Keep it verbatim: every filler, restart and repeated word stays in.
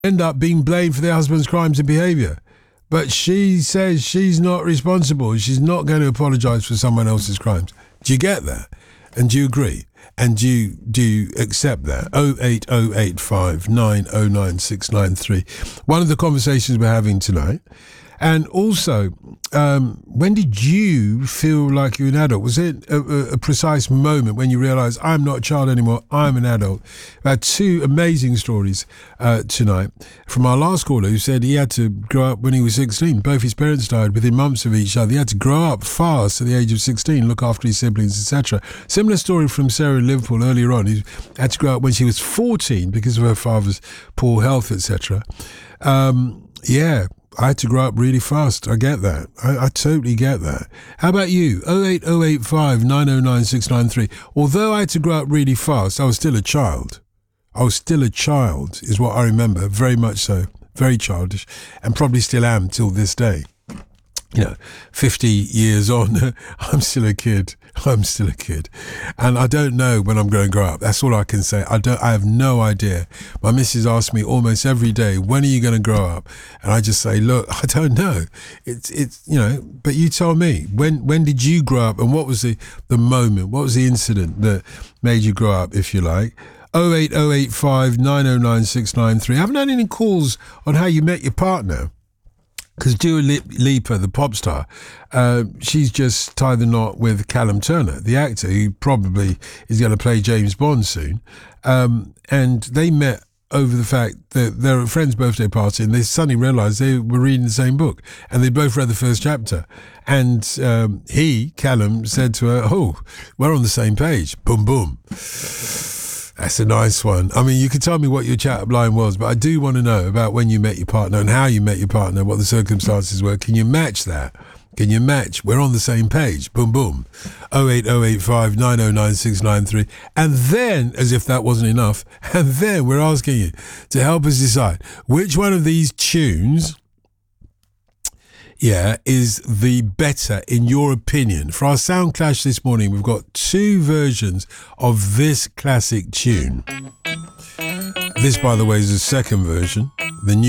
end up being blamed for their husband's crimes and behaviour. But she says she's not responsible. She's not going to apologise for someone else's crimes. Do you get that? And do you agree? And do you, do you accept that? oh eight oh eight five nine oh nine six nine three. One of the conversations we're having tonight. And also, um, when did you feel like you're an adult? Was it a, a, a precise moment when you realised, I'm not a child anymore, I'm an adult? We had two amazing stories uh, tonight from our last caller who said he had to grow up when he was sixteen. Both his parents died within months of each other. He had to grow up fast at the age of sixteen, look after his siblings, et cetera. Similar story from Sarah in Liverpool earlier on, who had to grow up when she was fourteen because of her father's poor health, et cetera. Um, yeah. I had to grow up really fast. I get that. I, I totally get that. How about you? oh eight oh eight five nine oh nine six nine three. Although I had to grow up really fast, I was still a child. I was still a child, is what I remember. Very much so. Very childish. And probably still am till this day. You know, fifty years on, I'm still a kid. I'm still a kid. And I don't know when I'm going to grow up. That's all I can say. I don't, I have no idea. My missus asks me almost every day, when are you going to grow up? And I just say, look, I don't know. It's, it's, you know, but you tell me, when, when did you grow up and what was the, the moment? What was the incident that made you grow up, if you like? oh eight oh eight five nine oh nine six nine three. I haven't had any calls on how you met your partner. Because Dua Lipa, the pop star, uh, she's just tied the knot with Callum Turner, the actor, who probably is going to play James Bond soon. Um, and they met over the fact that they're at a friend's birthday party and they suddenly realised they were reading the same book and they both read the first chapter. And um, he, Callum, said to her, oh, we're on the same page. Boom, boom. That's a nice one. I mean, you could tell me what your chat-up line was, but I do want to know about when you met your partner and how you met your partner, what the circumstances were. Can you match that? Can you match? We're on the same page. Boom, boom. oh eight oh eight five nine oh nine six nine three. And then, as if that wasn't enough, and then we're asking you to help us decide which one of these tunes, yeah, is the better in your opinion. For our Sound Clash this morning, we've got two versions of this classic tune. This, by the way, is the second version, the new